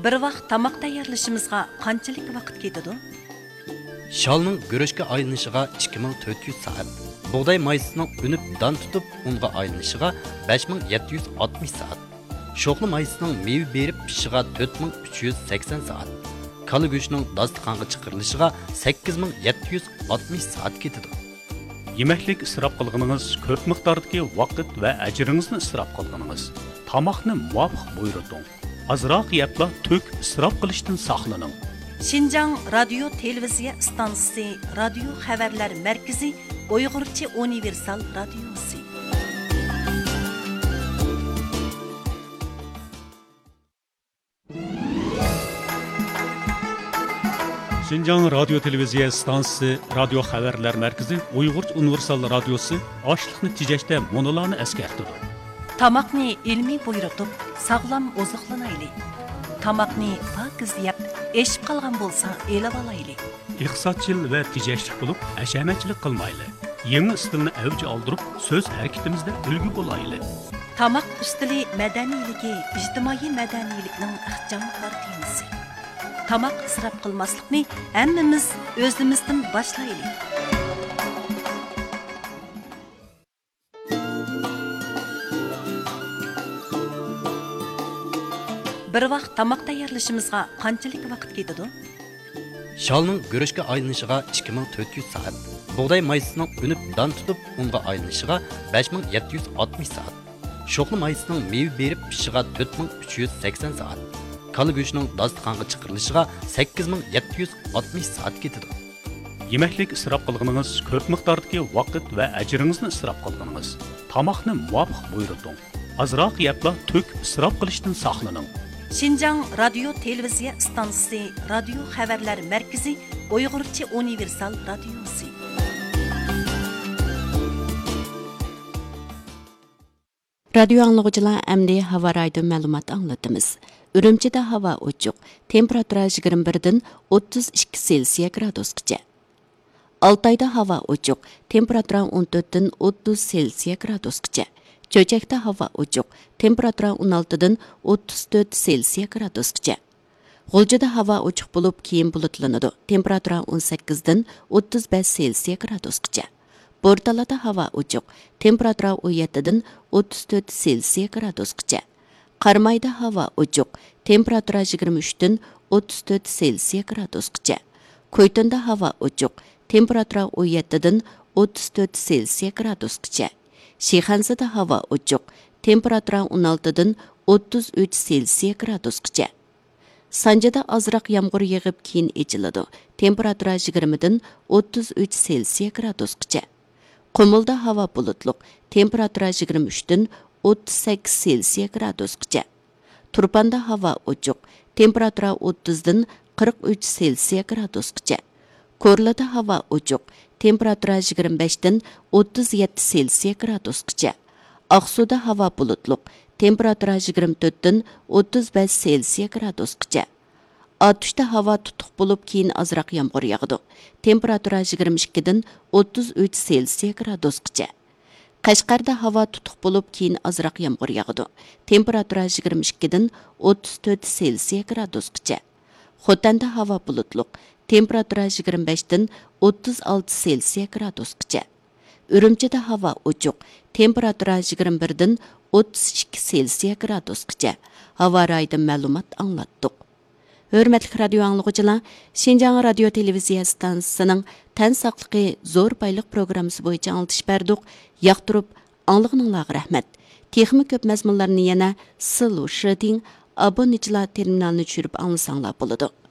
Bir vaqt tamoq tayyorlashimizga qanchalik vaqt ketadi? Shalning go'rishga aylanishiga 2400 soat. Bug'doy maysining unib don tutib unga aylanishiga 5760 soat. Sho'xli maysining meva berib pishishiga 4380 soat. Kala go'shtining dasturxonga chiqarilishiga 8760 soat ketadi. Yemeklik israf qilganingiz ko'p miqdordagi vaqt va ajringizni israf qilganingiz. Tamoqni muvofiq buyurting. Azroq yebla to'k israf qilishdan saqlaning. Şinjan Radyo Televiziya Stansiyasi, Radio Xabarlar Markazi, Uyg'urcha universal radiosi. Şinjan Radyo Televiziya Stansiyasi, Radio Xabarlar Markazi, Uyg'urcha universal radiosi ochliqni tejashda monolarni eskartadi. Tamoqni ilmiy buyurtib, sog'lom oziqlanaylik. Tamoqni pokiz yeb, eshib qolgan bo'lsa, elib olaylik. Iqtisodchil va tejashlik bo'lib, hashamatchilik qilmaylik. Yangi stilni avj oldirib, so'z harakatimizda ulgu bo'laylik. Tamoq ustili madaniyligi, ijtimoiy madaniylikning ixcham temasi. Tamoq israf qilmaslikni hammamiz o'zimizdan boshlaylik. Bir vaqt tamoq tayyorlashimizga qanchalik vaqt ketadi? Shalning go'rishga aylanishiga 2400 soat. Bug'doy maysining unib don tutib unga aylanishiga 5760 soat. Sho'xli maysining meva berib pishishiga 4380 soat. Kala go'shtining dasturxonga chiqarilishiga 8760 soat ketadi. Yemeklik israf qilganingiz ko'p miqdordagi vaqt va ajringizni israf qilganingiz. Tamoqni muvofiq buyurting. Azroq yebla to'k israf qilishdan saqlaning. Şinjan Radyo Televiziya Stansiyasi, Radio Xabarlar Markazi, Uyg'urcha universal radiosi. Radio anlıqçılar əmdi hava raydı məlumat anlatımız. Ürümçide hava uçuq, temperatura 21'den 32 Selsiya gradusgacha. Altayda hava uçuq, temperatura 14'den 30 Selsiya gradusgacha. Çöçekte hava uçuq, temperatura 16'dan 34 Selsiya gradusgacha. G'uljida hava uçuq bo'lib, keyin bulutlanadi. Temperatura 18'dan 35 Selsiya gradusgacha. Bortalada hava uçuq, temperatura 17'dan 34 Selsiya gradusgacha. Qarmayda hava uçuq, temperatura 23'dan 34 Selsiya gradusgacha. Koytunda hava uçuq, temperatura 17'dan 34 Selsiya gradusgacha. Shixansada hava uçuq, temperatura 16'dan 33 Selsiya gradusgacha. Sanjada azroq yomg'ir yig'ib keyin echiladi. Temperatura 20'dan 33 Selsiya gradusgacha. Qumulda hava bulutluq, temperatura 23'dan 38 Selsiya gradusgacha. Turpanda hava uçuq, temperatura 30'dan 43 Selsiya gradusgacha. Korlada hava uçuq, temperatura 25'dan 37 Selsiya gradusgacha. Aqsuda hava bulutluq, temperatura 24'dan 35 Selsiya gradusgacha. Atuşda hava tutuq bo'lib, keyin azroq yomg'ir yog'di. Temperatura 22'dan 33 Selsiya gradusgacha. Qashqarda hava tutuq bo'lib, keyin azroq yomg'ir yog'di. Temperatura 22'dan 34 Selsiya gradusgacha. Xotanda hava bulutluq, temperatura 25'dan 36 Selsiya gradusgacha. Ürümchida hava uçuq, temperatura 21'dan 32 Selsiya gradusgacha. Hava raydı ma'lumot anglatdik. Hörmətli radio anlıqçılar, Şinjan Radio Televiziya Stansiyasının tən saqlıqı zor bayliq proqramısı boyunca anlatış berdik. Yaqtırıb, anlığınızға rəhmət. Texmi köp məzmunlarını yana Sılu Şıdin abonecilar terminalını çürüp anlasanlar buludu.